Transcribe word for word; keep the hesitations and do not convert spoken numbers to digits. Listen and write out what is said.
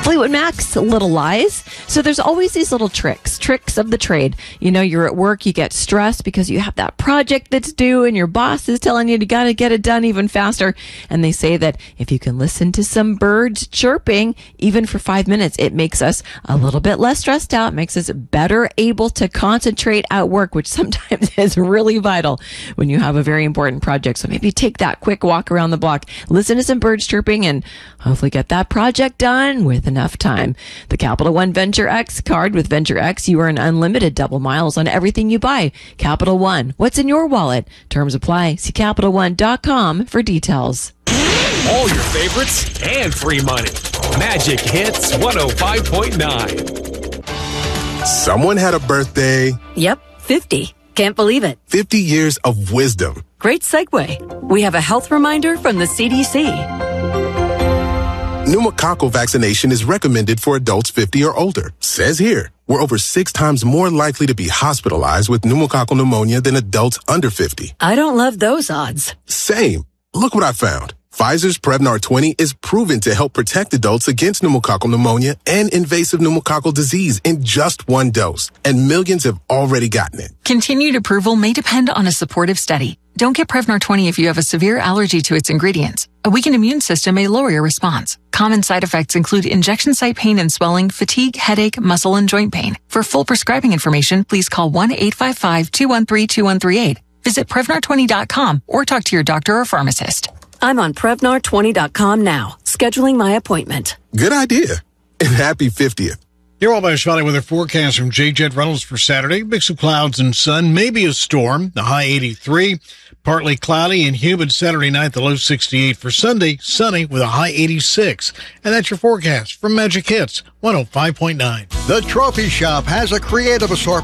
Fleetwood Mac's Little Lies. So there's always these little tricks, tricks of the trade. You know, you're at work, you get stressed because you have that project that's due and your boss is telling you you got to get it done even faster. And they say that if you can listen to some birds chirping, even for five minutes, it makes us a little bit less stressed out, makes us better able to concentrate at work, which sometimes is really vital when you have a very important project. So maybe take that quick walk around the block, listen to some birds chirping, and hopefully get that project done with enough time. The Capital One Venture X card. With Venture X, you earn unlimited double miles on everything you buy. Capital One, what's in your wallet? Terms apply. See Capital One dot com for details. All your favorites and free money. Magic Hits one oh five point nine. Someone had a birthday. Yep, fifty. Can't believe it. fifty years of wisdom. Great segue. We have a health reminder from the C D C. Pneumococcal vaccination is recommended for adults fifty or older. Says here, we're over six times more likely to be hospitalized with pneumococcal pneumonia than adults under fifty. I don't love those odds. Same. Look what I found. Pfizer's Prevnar twenty is proven to help protect adults against pneumococcal pneumonia and invasive pneumococcal disease in just one dose. And millions have already gotten it. Continued approval may depend on a supportive study. Don't get Prevnar twenty if you have a severe allergy to its ingredients. A weakened immune system may lower your response. Common side effects include injection site pain and swelling, fatigue, headache, muscle, and joint pain. For full prescribing information, please call one eight five five, two one three, two one three eight. Visit Prevnar twenty dot com or talk to your doctor or pharmacist. I'm on Prevnar twenty dot com now, scheduling my appointment. Good idea. And happy fiftieth. You're all by a spotty weather forecast from J. Jet Reynolds for Saturday. Mix of clouds and sun, maybe a storm. The high eighty-three. Partly cloudy and humid Saturday night, the low sixty-eight. For Sunday, sunny with a high eighty-six. And that's your forecast from Magic Hits one oh five point nine. The Trophy Shop has a creative assortment